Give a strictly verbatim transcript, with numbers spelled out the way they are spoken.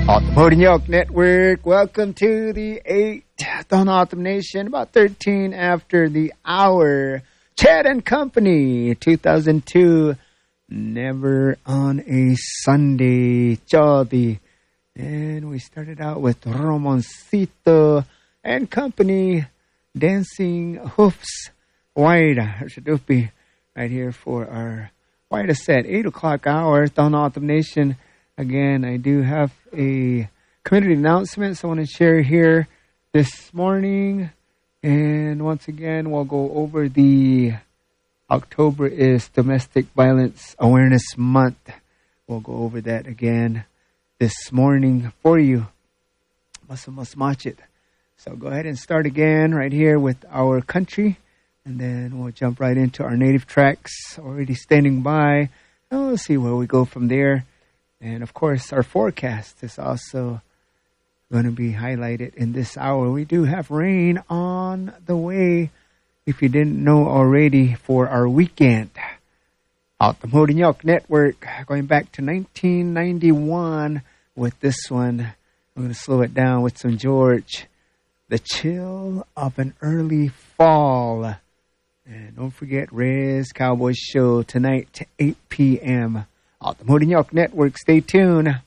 Automotive York Network, welcome to the eighth on Autumn Nation, about thirteen after the hour. Chad and Company, two thousand two, Never on a Sunday, Jody. And we started out with Ramoncito and Company, Dancing Hoofs, Waida, Shadupi, right here for our Waida set, eight o'clock hour, on Autumn Nation. Again, I do have a community announcement so I want to share here this morning. And once again, we'll go over the October is Domestic Violence Awareness Month. We'll go over that again this morning for you. Must must watch it. So go ahead and start again right here with our country. And then we'll jump right into our native tracks already standing by. And we'll see where we go from there. And, of course, our forecast is also going to be highlighted in this hour. We do have rain on the way, if you didn't know already, for our weekend. Automotive York Network, going back to nineteen ninety-one with this one. I'm going to slow it down with some George. The Chill of an Early Fall. And don't forget, Rez Cowboy Show tonight to eight p.m. Automotive York Network. Stay tuned.